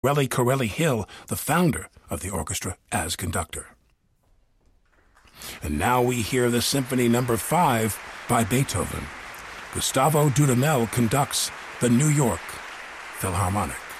Corelli Corelli Hill, the founder of the orchestra, as conductor. And now we hear the Symphony No. 5 by Beethoven. Gustavo Dudamel conducts the New York Philharmonic.